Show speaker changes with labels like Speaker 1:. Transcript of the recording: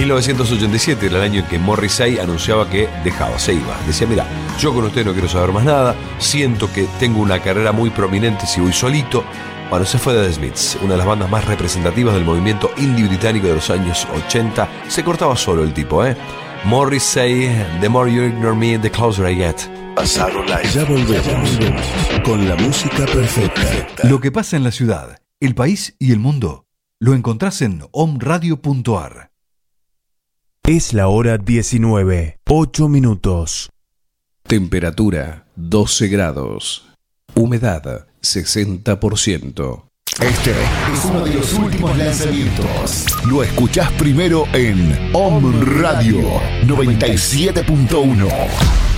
Speaker 1: 1987 era el año en que Morrissey anunciaba que dejaba, se iba. Decía, mira, yo con usted no quiero saber más nada, siento que tengo una carrera muy prominente si voy solito. Bueno, se fue de The Smiths, una de las bandas más representativas del movimiento indie británico de los años 80. Se cortaba solo el tipo, ¿eh? Morrissey, The More You Ignore Me, The Closer I Get.
Speaker 2: Pasaron Live. Ya volvemos con la música perfecta.
Speaker 3: Lo que pasa en la ciudad, el país y el mundo lo encontrás en omradio.ar.
Speaker 4: Es la hora 19, 8 minutos.
Speaker 5: Temperatura 12 grados. Humedad 60%.
Speaker 2: Este es uno de los últimos lanzamientos. Lo escuchás primero en Om Radio 97.1.